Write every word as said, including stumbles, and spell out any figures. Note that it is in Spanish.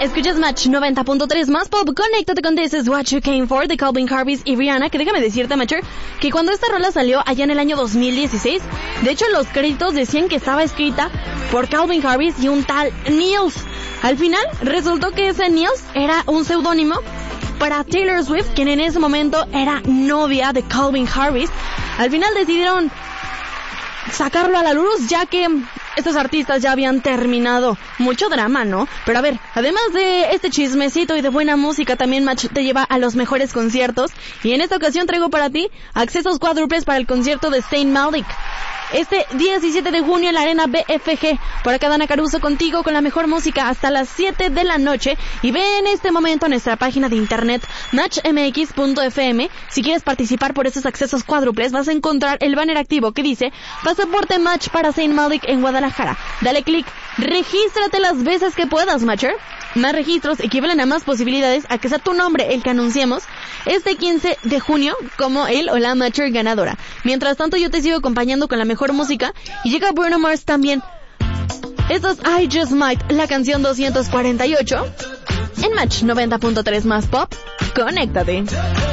Escuchas Match noventa punto tres más pop. Conéctate con This Is What You Came For de Calvin Harris y Rihanna. Que déjame decirte, Matcher, que cuando esta rola salió allá en el año dos mil dieciséis, de hecho los créditos decían que estaba escrita por Calvin Harris y un tal Niels. Al final resultó que ese Niels era un seudónimo para Taylor Swift, quien en ese momento era novia de Calvin Harris. Al final decidieron sacarlo a la luz, ya que estos artistas ya habían terminado. Mucho drama, ¿no? Pero a ver, además de este chismecito y de buena música, también Match te lleva a los mejores conciertos. Y en esta ocasión traigo para ti accesos cuádruples para el concierto de Zayn Malik. Este diecisiete de junio en la Arena B F G. Por acá Dana Caruso contigo con la mejor música hasta las siete de la noche. Y ve en este momento a nuestra página de internet match m x punto f m. Si quieres participar por estos accesos cuádruples, vas a encontrar el banner activo que dice Pasaporte Match para Zayn Malik en Guadalajara. Dale clic, regístrate las veces que puedas, Matcher. Más registros equivalen a más posibilidades a que sea tu nombre el que anunciemos este quince de junio como el o la Matcher ganadora. Mientras tanto, yo te sigo acompañando con la mejor música y llega Bruno Mars también. Esto es I Just Might, la canción doscientos cuarenta y ocho en Match noventa punto tres más pop. Conéctate.